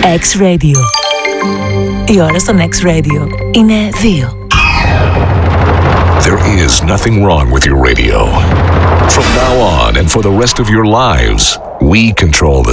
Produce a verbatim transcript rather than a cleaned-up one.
X-Radio. Η ώρα στον X-Radio είναι δύο. There is nothing wrong with your radio. From now on and for the rest of your lives, we control the